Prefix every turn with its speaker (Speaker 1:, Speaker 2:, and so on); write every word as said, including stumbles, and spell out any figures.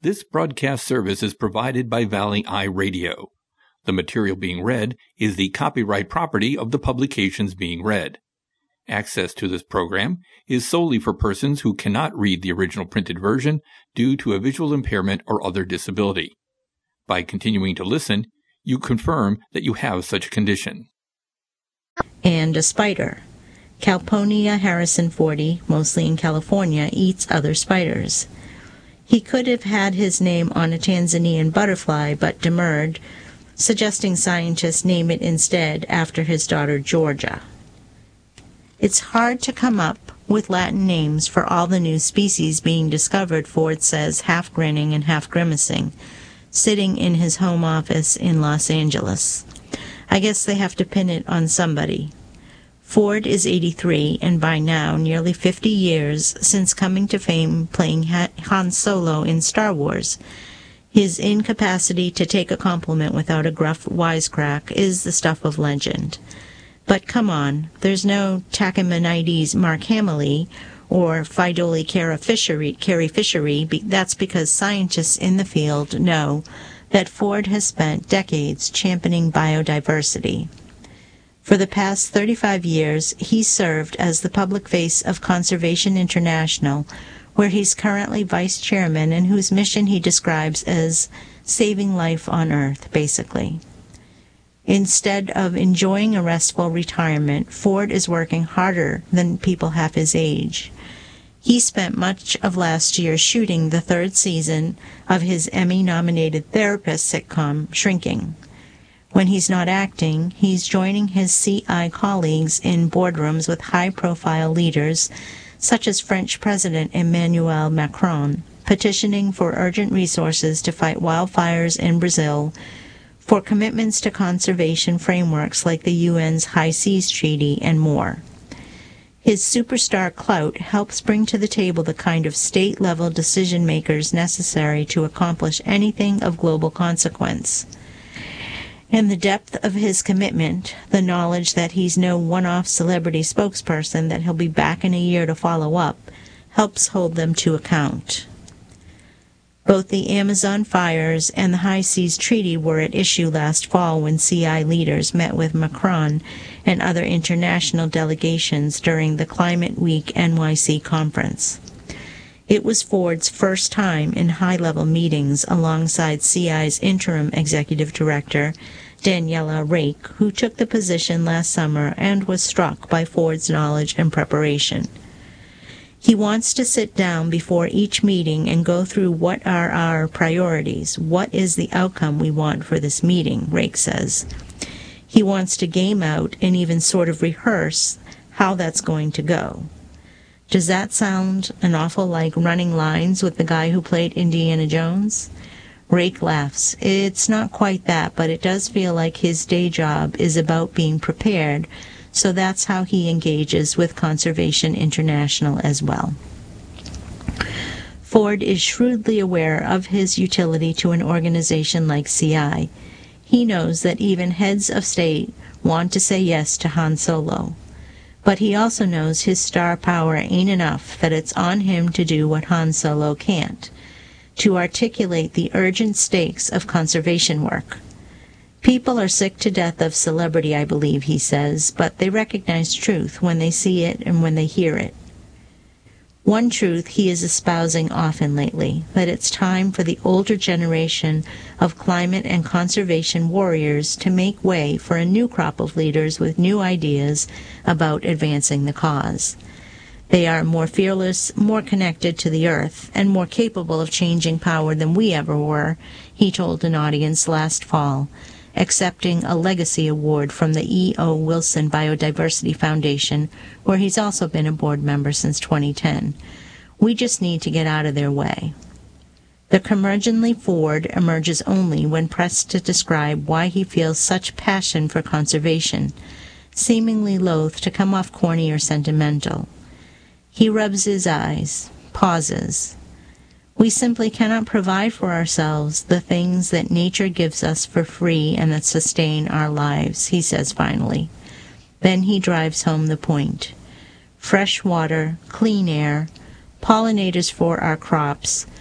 Speaker 1: This broadcast service is provided by Valley Eye Radio. The material being read is the copyright property of the publications being read. Access to this program is solely for persons who cannot read the original printed version due to a visual impairment or other disability. By continuing to listen, you confirm that you have such a condition.
Speaker 2: And a spider. Calpurnia harrisonfordi, mostly in California, eats other spiders. He could have had his name on a Tanzanian butterfly, but demurred, suggesting scientists name it instead after his daughter Georgia. It's hard to come up with Latin names for all the new species being discovered, Ford says, half grinning and half grimacing, sitting in his home office in Los Angeles. I guess they have to pin it on somebody. Ford is eighty-three, and by now nearly fifty years since coming to fame playing Han Solo in Star Wars. His incapacity to take a compliment without a gruff wisecrack is the stuff of legend. But come on, there's no Tachymonides Mark Hamily or Pheidole Carrie Fishery, Carrie Fishery. That's because scientists in the field know that Ford has spent decades championing biodiversity. For the past thirty-five years, he's served as the public face of Conservation International, where he's currently vice chairman and whose mission he describes as saving life on Earth, basically. Instead of enjoying a restful retirement, Ford is working harder than people half his age. He spent much of last year shooting the third season of his Emmy-nominated therapist sitcom, Shrinking. When he's not acting, he's joining his C I colleagues in boardrooms with high-profile leaders, such as French President Emmanuel Macron, petitioning for urgent resources to fight wildfires in Brazil, for commitments to conservation frameworks like the U N's High Seas Treaty, and more. His superstar clout helps bring to the table the kind of state-level decision-makers necessary to accomplish anything of global consequence. And the depth of his commitment, the knowledge that he's no one-off celebrity spokesperson that he'll be back in a year to follow up, helps hold them to account. Both the Amazon fires and the High Seas Treaty were at issue last fall when C I leaders met with Macron and other international delegations during the Climate Week N Y C conference. It was Ford's first time in high-level meetings alongside C I's interim executive director, Daniela Rake, who took the position last summer and was struck by Ford's knowledge and preparation. He wants to sit down before each meeting and go through what are our priorities, what is the outcome we want for this meeting, Rake says. He wants to game out and even sort of rehearse how that's going to go. Does that sound an awful like running lines with the guy who played Indiana Jones? Rake laughs. It's not quite that, but it does feel like his day job is about being prepared, so that's how he engages with Conservation International as well. Ford is shrewdly aware of his utility to an organization like C I. He knows that even heads of state want to say yes to Han Solo. But he also knows his star power ain't enough, that it's on him to do what Han Solo can't, to articulate the urgent stakes of conservation work. People are sick to death of celebrity, I believe, he says, but they recognize truth when they see it and when they hear it. One truth he is espousing often lately, that it's time for the older generation of climate and conservation warriors to make way for a new crop of leaders with new ideas about advancing the cause. They are more fearless, more connected to the earth, and more capable of changing power than we ever were, he told an audience last fall, accepting a legacy award from the E O Wilson Biodiversity Foundation, where he's also been a board member since twenty ten. We just need to get out of their way. The curmudgeonly Ford emerges only when pressed to describe why he feels such passion for conservation, seemingly loath to come off corny or sentimental. He rubs his eyes, pauses. We simply cannot provide for ourselves the things that nature gives us for free and that sustain our lives, he says finally. Then he drives home the point. Fresh water, clean air, pollinators for our crops,